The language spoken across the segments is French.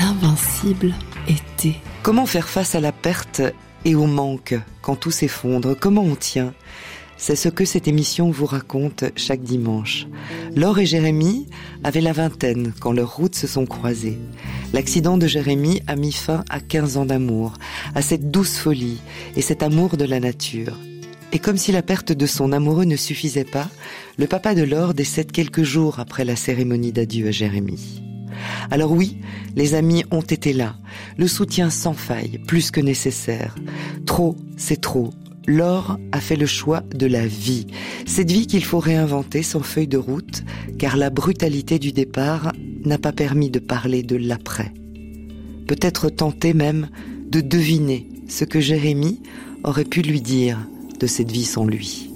invincible été. Comment faire face à la perte et au manque quand tout s'effondre? Comment on tient? C'est ce que cette émission vous raconte chaque dimanche. Laure et Jérémy avaient la vingtaine quand leurs routes se sont croisées. L'accident de Jérémy a mis fin à 15 ans d'amour, à cette douce folie et cet amour de la nature. Et comme si la perte de son amoureux ne suffisait pas, le papa de Laure décède quelques jours après la cérémonie d'adieu à Jérémy. Alors oui, les amis ont été là, le soutien sans faille, plus que nécessaire. Trop, c'est trop. Laure a fait le choix de la vie, cette vie qu'il faut réinventer sans feuille de route, car la brutalité du départ n'a pas permis de parler de l'après. Peut-être tenter même de deviner ce que Jérémy aurait pu lui dire de cette vie sans lui.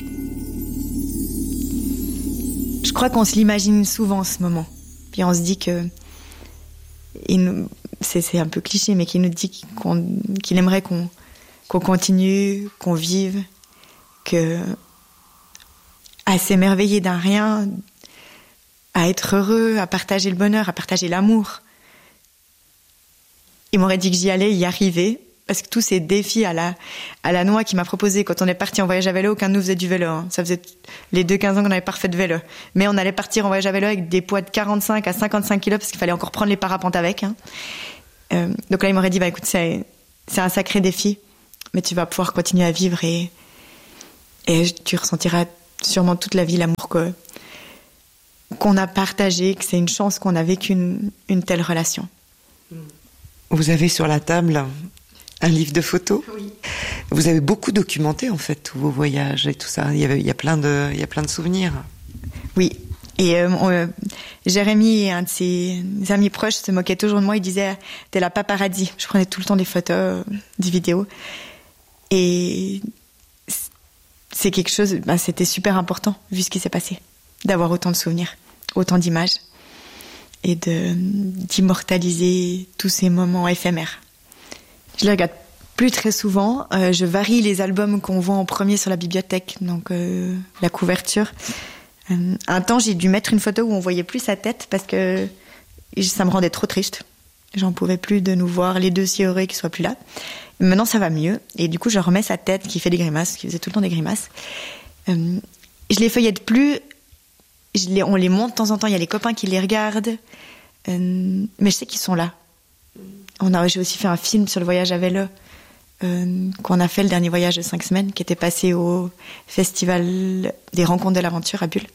Je crois qu'on se l'imagine souvent ce moment, puis on se dit que c'est un peu cliché, mais qu'il nous dit qu'il aimerait qu'on continue, qu'on vive, à s'émerveiller d'un rien, à être heureux, à partager le bonheur, à partager l'amour. Il m'aurait dit que j'y allais y arriver, parce que tous ces défis à la noix qu'il m'a proposé quand on est parti en voyage à vélo, aucun de nous faisait du vélo. Hein. Ça faisait les 15 ans qu'on n'avait pas refait de vélo. Mais on allait partir en voyage à vélo avec des poids de 45 à 55 kilos, parce qu'il fallait encore prendre les parapentes avec. Hein. Donc là, il m'aurait dit, écoute, c'est un sacré défi, mais tu vas pouvoir continuer à vivre et tu ressentiras sûrement toute la vie l'amour qu'on a partagé, que c'est une chance qu'on a vécu une telle relation. Vous avez sur la table un livre de photos. Oui. Vous avez beaucoup documenté en fait tous vos voyages et tout ça. Il y a plein de souvenirs. Oui. Et Jérémy, un de ses amis proches, se moquait toujours de moi. Il disait « T'es la paparazzi ». Je prenais tout le temps des photos, des vidéos. Et c'est quelque chose, c'était super important, vu ce qui s'est passé, d'avoir autant de souvenirs, autant d'images, et d'immortaliser tous ces moments éphémères. Je les regarde plus très souvent. Je varie les albums qu'on voit en premier sur la bibliothèque, donc la couverture. Un temps, j'ai dû mettre une photo où on voyait plus sa tête parce que ça me rendait trop triste. J'en pouvais plus de nous voir les deux si heureux qu'ils soient plus là. Maintenant, ça va mieux. Et du coup, je remets sa tête qui fait des grimaces, qui faisait tout le temps des grimaces. Je les feuillette plus. On les monte de temps en temps. Il y a les copains qui les regardent. Mais je sais qu'ils sont là. J'ai aussi fait un film sur le voyage à vélo qu'on a fait, le dernier voyage de 5 semaines, qui était passé au festival des rencontres de l'aventure à Bulle.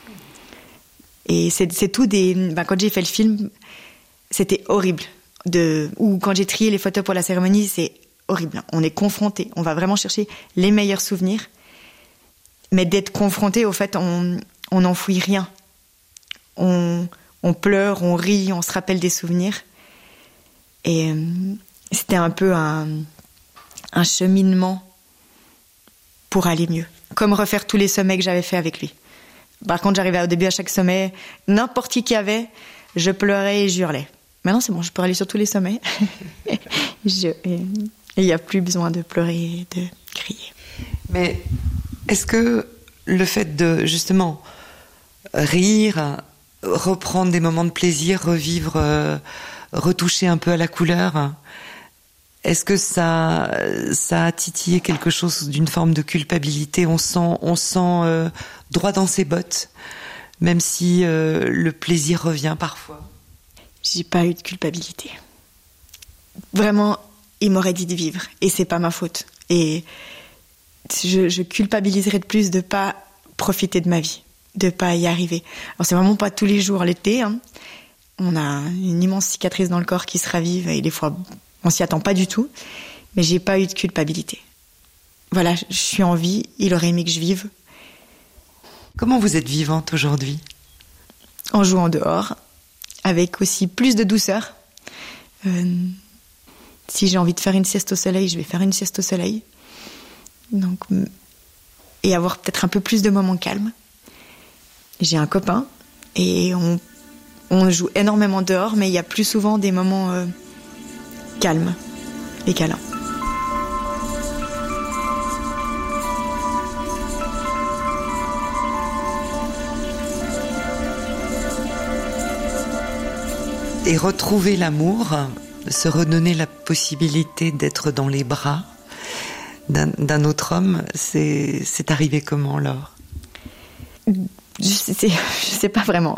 Et c'est tout quand j'ai fait le film, c'était horrible. Ou quand j'ai trié les photos pour la cérémonie, c'est horrible. On est confrontés. On va vraiment chercher les meilleurs souvenirs. Mais d'être confrontés, au fait, on n'enfouit rien. On pleure, on rit, on se rappelle des souvenirs. Et c'était un peu un cheminement pour aller mieux. Comme refaire tous les sommets que j'avais fait avec lui. Par contre, j'arrivais au début à chaque sommet, n'importe qui qu'il y avait, je pleurais et je hurlais. Maintenant, c'est bon, je peux aller sur tous les sommets. Et il n'y a plus besoin de pleurer et de crier. Mais est-ce que le fait de, justement, rire, reprendre des moments de plaisir, revivre, retoucher un peu à la couleur, est-ce que ça a titillé quelque chose d'une forme de culpabilité? On sent droit dans ses bottes, même si le plaisir revient parfois. J'ai pas eu de culpabilité. Vraiment, il m'aurait dit de vivre, et c'est pas ma faute. Et je culpabiliserais de plus de pas profiter de ma vie, de pas y arriver. Alors c'est vraiment pas tous les jours l'été, hein. On a une immense cicatrice dans le corps qui se ravive, et des fois on s'y attend pas du tout, mais j'ai pas eu de culpabilité. Voilà, je suis en vie, il aurait aimé que je vive. Comment vous êtes vivante aujourd'hui? En jouant dehors, avec aussi plus de douceur. Si j'ai envie de faire une sieste au soleil, je vais faire une sieste au soleil. Donc, et avoir peut-être un peu plus de moments calmes. J'ai un copain, et on joue énormément dehors, mais il y a plus souvent des moments calmes et câlins. Et retrouver l'amour, se redonner la possibilité d'être dans les bras d'un autre homme, c'est arrivé comment, Laure ? Je sais pas vraiment.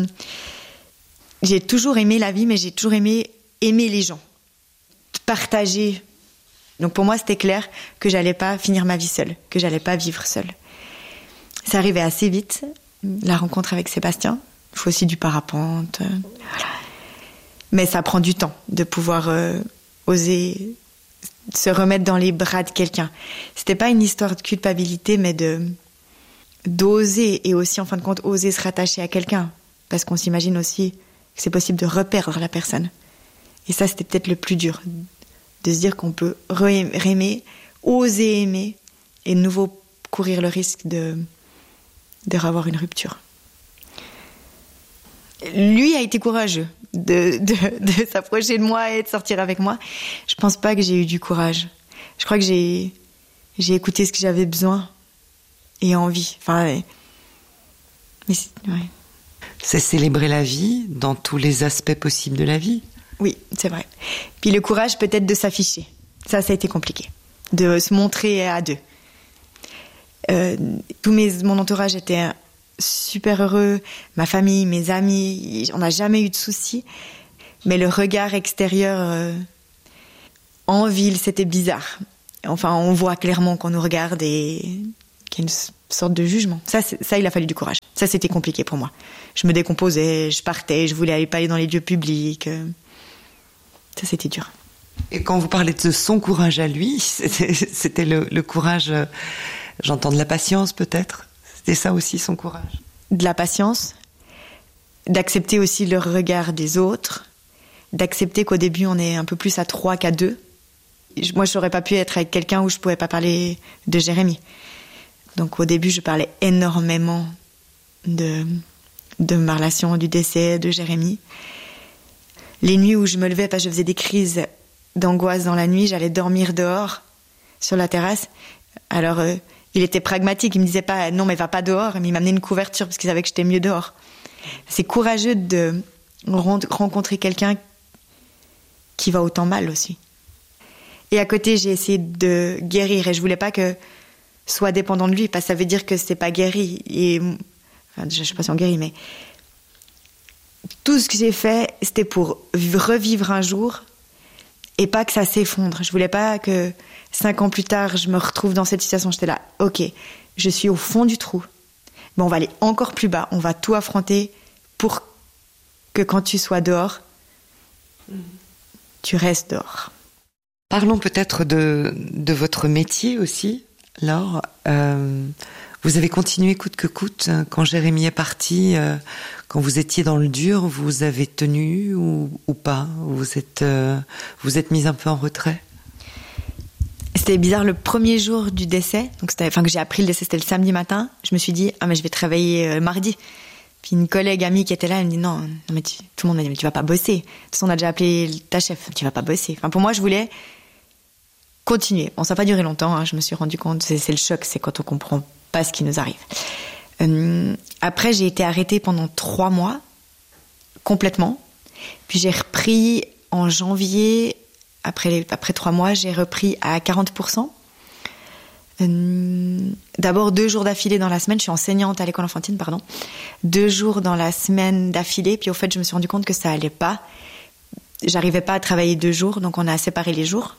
J'ai toujours aimé la vie, mais j'ai toujours aimé les gens, partager. Donc pour moi, c'était clair que j'allais pas finir ma vie seule, que j'allais pas vivre seule. Ça arrivait assez vite, la rencontre avec Sébastien. Il faut aussi du parapente. Voilà. Mais ça prend du temps de pouvoir oser se remettre dans les bras de quelqu'un. C'était pas une histoire de culpabilité, mais d'oser, et aussi en fin de compte oser se rattacher à quelqu'un, parce qu'on s'imagine aussi que c'est possible de reperdre la personne. Et ça, c'était peut-être le plus dur, de se dire qu'on peut aimer, oser aimer, et de nouveau courir le risque de revoir une rupture. Lui a été courageux de s'approcher de moi et de sortir avec moi. Je pense pas que j'ai eu du courage. Je crois que j'ai écouté ce que j'avais besoin et envie. Enfin, mais ouais. C'est célébrer la vie dans tous les aspects possibles de la vie. Oui, c'est vrai. Puis le courage peut-être de s'afficher. Ça a été compliqué. De se montrer à deux. Mon entourage était super heureux, ma famille, mes amis, on n'a jamais eu de soucis. Mais le regard extérieur en ville, c'était bizarre. Enfin, on voit clairement qu'on nous regarde et qu'il y a une sorte de jugement. Ça, il a fallu du courage. Ça, c'était compliqué pour moi. Je me décomposais, je partais, je voulais pas aller dans les lieux publics. Ça, c'était dur. Et quand vous parlez de son courage à lui, c'était le courage, j'entends de la patience peut-être ? C'était ça aussi son courage ? De la patience, d'accepter aussi le regard des autres, d'accepter qu'au début on est un peu plus à 3 qu'à 2. Moi, je n'aurais pas pu être avec quelqu'un où je ne pouvais pas parler de Jérémy. Donc au début, je parlais énormément de ma relation, du décès de Jérémy. Les nuits où je me levais parce que je faisais des crises d'angoisse dans la nuit, j'allais dormir dehors, sur la terrasse. Alors, il était pragmatique, il me disait pas « non, mais va pas dehors », mais il m'amenait une couverture parce qu'il savait que j'étais mieux dehors. C'est courageux de rencontrer quelqu'un qui va autant mal aussi. Et à côté, j'ai essayé de guérir et je voulais pas que soit dépendant de lui, parce que ça veut dire que c'est pas guéri. Et, enfin, je sais pas si on guérit, mais tout ce que j'ai fait, c'était pour revivre un jour et pas que ça s'effondre. Je voulais pas que 5 ans plus tard, je me retrouve dans cette situation. J'étais là, ok, je suis au fond du trou, mais on va aller encore plus bas, on va tout affronter pour que quand tu sois dehors, tu restes dehors. Parlons peut-être de votre métier aussi, Laure. Vous avez continué coûte que coûte. Quand Jérémy est parti, quand vous étiez dans le dur, vous avez tenu ou pas ? Vous êtes mise un peu en retrait ? C'était bizarre, le premier jour du décès, donc que j'ai appris le décès, c'était le samedi matin, je me suis dit, mais je vais travailler mardi. Puis une collègue amie qui était là, elle me dit, non mais tout le monde m'a dit, mais tu vas pas bosser. De toute façon, on a déjà appelé ta chef, tu vas pas bosser. Enfin, pour moi, je voulais continuer. Bon, ça n'a pas duré longtemps, hein, je me suis rendu compte, c'est le choc, c'est quand on comprend pas ce qui nous arrive. Après, j'ai été arrêtée pendant 3 mois, complètement. Puis j'ai repris en janvier, après 3 mois, j'ai repris à 40%. D'abord 2 jours d'affilée dans la semaine, je suis enseignante à l'école enfantine, 2 jours dans la semaine d'affilée, puis au fait, je me suis rendu compte que ça allait pas. J'arrivais pas à travailler 2 jours, donc on a séparé les jours.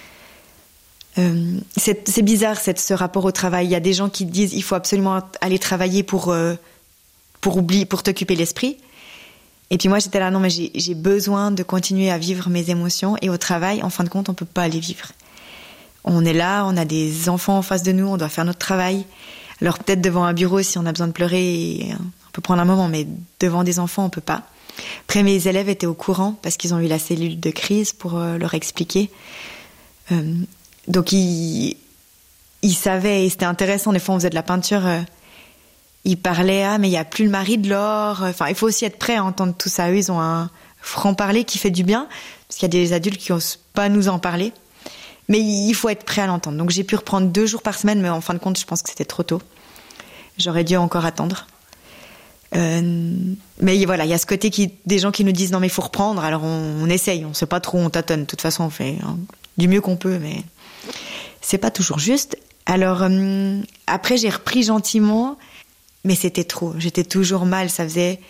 C'est bizarre ce rapport au travail. Il y a des gens qui disent il faut absolument aller travailler pour t'occuper l'esprit. Et puis moi j'étais là, non mais j'ai besoin de continuer à vivre mes émotions, et au travail, en fin de compte, on peut pas les vivre. On est là, on a des enfants en face de nous, on doit faire notre travail. Alors peut-être devant un bureau, si on a besoin de pleurer, on peut prendre un moment, mais devant des enfants, on peut pas. Après, mes élèves étaient au courant parce qu'ils ont eu la cellule de crise pour leur expliquer. Donc ils savaient, et c'était intéressant. Des fois, on faisait de la peinture. Ils parlaient, mais il y a plus le mari de Laure. Enfin, il faut aussi être prêt à entendre tout ça. Eux, ils ont un franc-parler qui fait du bien, parce qu'il y a des adultes qui osent pas nous en parler. Mais il faut être prêt à l'entendre. Donc j'ai pu reprendre 2 jours par semaine, mais en fin de compte, je pense que c'était trop tôt. J'aurais dû encore attendre. Mais voilà, il y a ce côté des gens qui nous disent non mais il faut reprendre, alors on essaye, on sait pas trop, on tâtonne. De toute façon, on fait du mieux qu'on peut, mais c'est pas toujours juste. Alors après, j'ai repris gentiment, mais c'était trop. J'étais toujours mal, ça faisait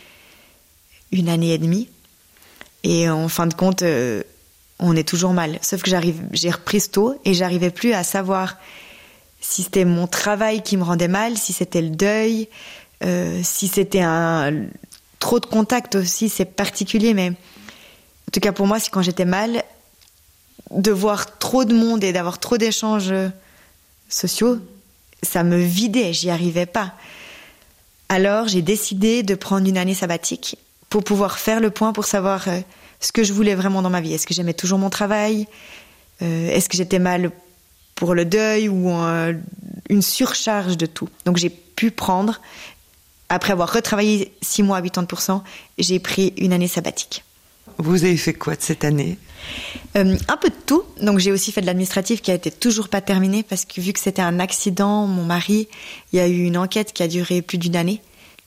1 année et demie. Et en fin de compte, on est toujours mal. Sauf que j'ai repris tôt et j'arrivais plus à savoir si c'était mon travail qui me rendait mal, si c'était le deuil, si c'était trop de contact aussi, c'est particulier. Mais en tout cas pour moi, c'est quand j'étais mal, de voir trop de monde et d'avoir trop d'échanges sociaux, ça me vidait, j'y arrivais pas. Alors j'ai décidé de prendre 1 année sabbatique pour pouvoir faire le point, pour savoir ce que je voulais vraiment dans ma vie. Est-ce que j'aimais toujours mon travail ? Est-ce que j'étais mal pour le deuil ou une surcharge de tout ? Donc j'ai pu prendre, après avoir retravaillé 6 mois à 80%, j'ai pris 1 année sabbatique. Vous avez fait quoi de cette année ? Un peu de tout. Donc j'ai aussi fait de l'administratif qui a été toujours pas terminé parce que vu que c'était un accident, mon mari, il y a eu une enquête qui a duré plus d'1 année.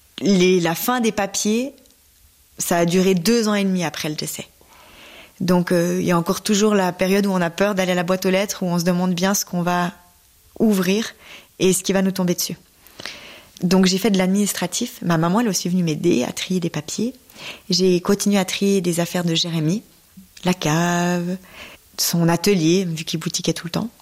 La fin des papiers, ça a duré 2 ans et demi après le décès. Donc il y a encore toujours la période où on a peur d'aller à la boîte aux lettres, où on se demande bien ce qu'on va ouvrir et ce qui va nous tomber dessus. Donc j'ai fait de l'administratif. Ma maman, elle est aussi venue m'aider à trier des papiers. J'ai continué à trier des affaires de Jérémy, la cave, son atelier, vu qu'il boutiquait tout le temps.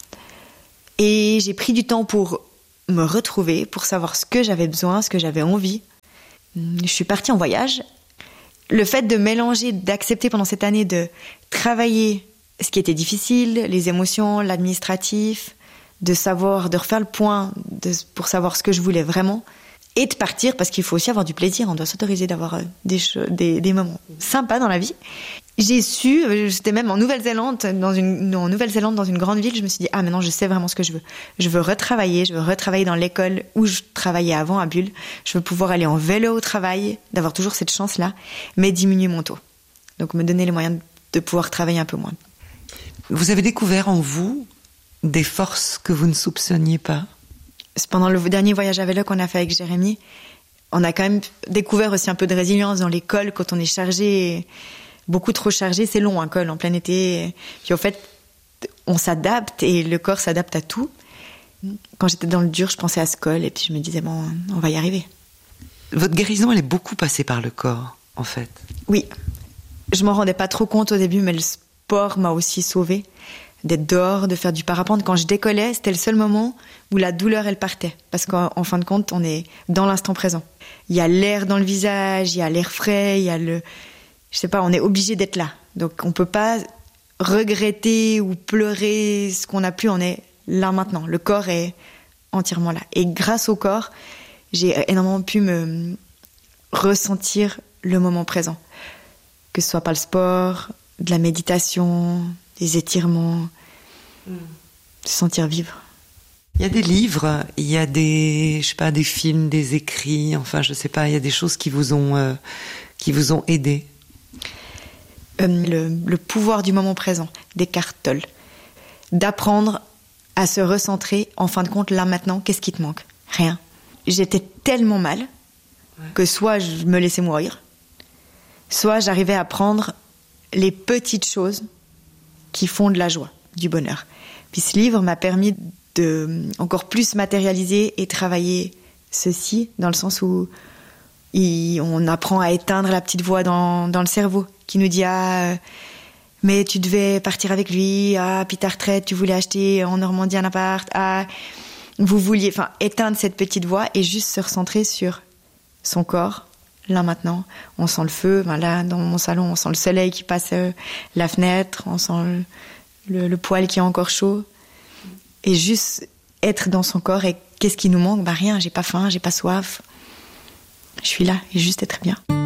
Et j'ai pris du temps pour me retrouver, pour savoir ce que j'avais besoin, ce que j'avais envie. Je suis partie en voyage. Le fait de mélanger, d'accepter pendant cette année de travailler ce qui était difficile, les émotions, l'administratif, de refaire le point pour savoir ce que je voulais vraiment, et de partir, parce qu'il faut aussi avoir du plaisir, on doit s'autoriser d'avoir des moments sympas dans la vie. J'ai su, c'était même en Nouvelle-Zélande, dans une grande ville, je me suis dit, maintenant je sais vraiment ce que je veux. Je veux retravailler dans l'école où je travaillais avant à Bulle. Je veux pouvoir aller en vélo au travail, d'avoir toujours cette chance-là, mais diminuer mon taux. Donc me donner les moyens de pouvoir travailler un peu moins. Vous avez découvert en vous des forces que vous ne soupçonniez pas ? Pendant le dernier voyage à vélo qu'on a fait avec Jérémy, on a quand même découvert aussi un peu de résilience dans les cols quand on est chargé, beaucoup trop chargé, c'est long un col en plein été. Puis au fait, on s'adapte et le corps s'adapte à tout. Quand j'étais dans le dur, je pensais à ce col et puis je me disais bon, on va y arriver. Votre guérison, elle est beaucoup passée par le corps, en fait. Oui, je m'en rendais pas trop compte au début, mais le sport m'a aussi sauvée. D'être dehors, de faire du parapente. Quand je décollais, c'était le seul moment où la douleur, elle partait. Parce qu'en fin de compte, on est dans l'instant présent. Il y a l'air dans le visage, il y a l'air frais, il y a je sais pas, on est obligé d'être là. Donc on peut pas regretter ou pleurer ce qu'on a pu, on est là maintenant. Le corps est entièrement là. Et grâce au corps, j'ai énormément pu me ressentir le moment présent. Que ce soit par le sport, de la méditation, des étirements, se sentir vivre. Il y a des livres, il y a des films, des écrits, enfin je sais pas, il y a des choses qui vous ont aidé. Le pouvoir du moment présent, d'Eckhart Tolle. D'apprendre à se recentrer, en fin de compte, là maintenant, qu'est-ce qui te manque ? Rien. J'étais tellement mal que soit je me laissais mourir, soit j'arrivais à prendre les petites choses qui font de la joie, du bonheur. Puis ce livre m'a permis de encore plus matérialiser et travailler ceci, dans le sens où on apprend à éteindre la petite voix dans le cerveau qui nous dit mais tu devais partir avec lui, puis ta retraite, tu voulais acheter en Normandie un appart, vous vouliez, éteindre cette petite voix et juste se recentrer sur son corps. Là maintenant, on sent le feu. Là, dans mon salon, on sent le soleil qui passe la fenêtre, on sent le poêle qui est encore chaud. Et juste être dans son corps. Et qu'est-ce qui nous manque ? Rien, j'ai pas faim, j'ai pas soif. Je suis là et juste être bien.